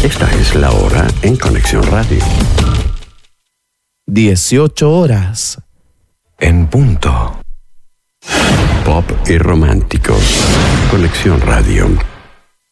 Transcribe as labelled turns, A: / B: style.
A: Esta es la hora en Conexión Radio.
B: 18 horas en punto.
A: Pop y romántico. Conexión Radio.